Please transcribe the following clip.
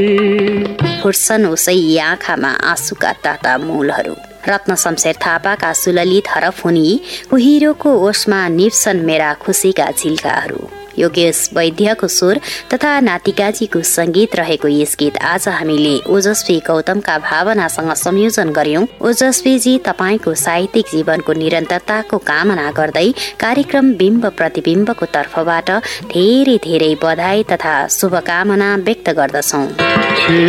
फुट्छन् उसै आँखामा आँसुका ताता मूलहरू। रत्न शमशेर थापाका सुललित हरफ हुनी कुहिरोको ओसमा निप्छन् मेरा खुसीका झिल्काहरू। योगेश वैद्यको स्वर तथा नातिकाजीको संगीत रहेको यस गीत आज हामीले ओजस्वी गौतमका भावनासँग संयोजन गर्यौं। ओजस्वीजी तपाईको साहित्यिक जीवनको निरन्तरताको कामना गर्दै कार्यक्रम बिम्ब प्रतिबिम्बको तर्फबाट धेरै धेरै बधाई तथा शुभकामना व्यक्त गर्दछौं।